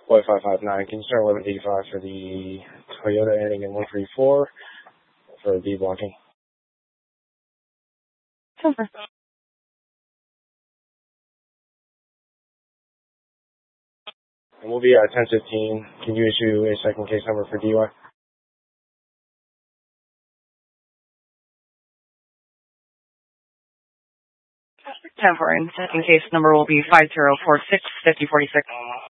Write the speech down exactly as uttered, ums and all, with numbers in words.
Boy five five nine, can you start eleven eighty-five for the Toyota ending in one three four for D blocking? Over. And we'll be at ten fifteen. Can you issue a second case number for D Y? ten four, and second case number will be five zero four six, fifty forty-six.